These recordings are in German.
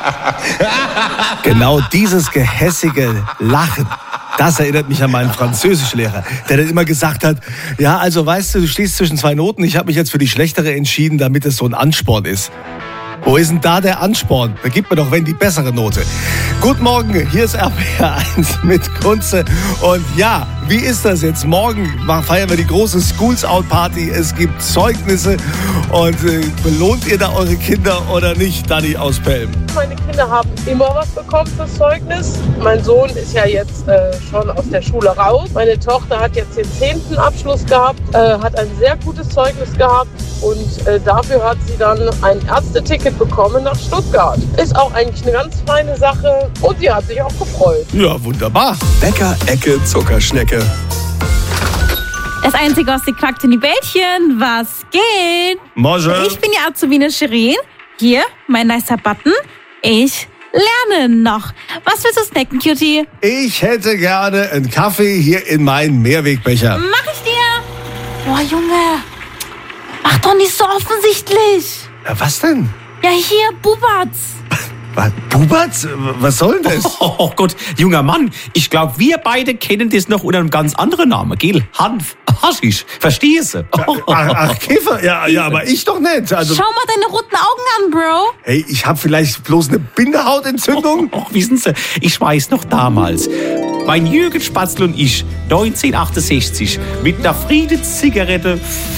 Genau dieses gehässige Lachen, das erinnert mich an meinen Französischlehrer, der dann immer gesagt hat, ja, also weißt du stehst zwischen zwei Noten, ich habe mich jetzt für die schlechtere entschieden, damit es so ein Ansporn ist. Wo ist denn da der Ansporn? Da gibt mir doch wenn die bessere Note. Guten Morgen, hier ist RPR1 mit Kunze. Und ja, wie ist das jetzt? Morgen feiern wir die große Schools Out Party. Es gibt Zeugnisse. Und belohnt ihr da eure Kinder oder nicht, Dani aus Pelm? Meine Kinder haben immer was bekommen fürs Zeugnis. Mein Sohn ist ja jetzt schon aus der Schule raus. Meine Tochter hat jetzt den 10. Abschluss gehabt, hat ein sehr gutes Zeugnis gehabt. Und dafür hat sie dann ein Ärzteticket bekommen nach Stuttgart. Ist auch eigentlich eine ganz feine Sache und sie hat sich auch gefreut. Ja, wunderbar. Bäcker-Ecke Zuckerschnecke. Das einzige aus die Quackten die Bällchen. Was geht? Morgen. Ich bin die Azubine Shirin. Hier, mein nicer Button. Ich lerne noch. Was willst du snacken, Cutie? Ich hätte gerne einen Kaffee hier in meinen Mehrwegbecher. Mach ich dir. Boah, Junge. Mach doch nicht so offensichtlich. Ja, was denn? Ja, hier, Bubatz. Was, Bubatz? Was soll denn das? Oh Gott, junger Mann, ich glaube, wir beide kennen das noch unter einem ganz anderen Namen, gell? Hanf, Haschisch, verstehst du? Ach, Käfer? Ja, aber ich doch nicht. Also, Schau mal deine roten Augen an, Bro. hey, ich habe vielleicht bloß eine Bindehautentzündung. Wissen Sie, ich weiß noch damals, mein Jürgen Spatzl und ich, 1968, mit einer Friedenszigarette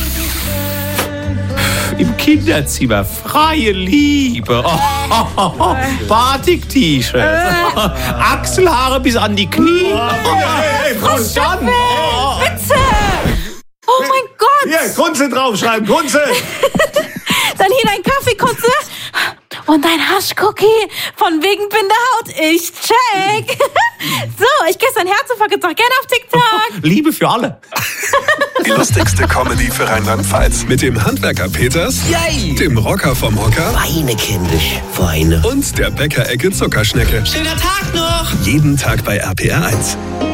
im Kinderzimmer, freie Liebe, Batik-T-Shirt, Achselhaare bis an die Knie. Frau Staffel, bitte. Oh mein Gott. Hier, Kunze draufschreiben, Kunze. Dann hier dein Kaffee, Kunze. Und dein Haschcookie von wegen Bindehaut. Ich check. So, ich küsse dein Herz und folge jetzt auch gerne auf TikTok. Liebe für alle. Die lustigste Comedy für Rheinland-Pfalz. Mit dem Handwerker Peters, Yay! dem Rocker vom Hocker Weine, kindisch, Weine. und der Bäcker-Ecke Zuckerschnecke. Schöner Tag noch! Jeden Tag bei RPR1.